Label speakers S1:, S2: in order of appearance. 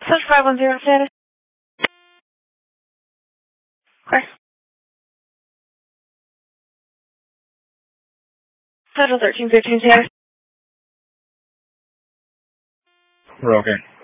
S1: Search 510 status. Okay. Central 1315 status.
S2: We're okay.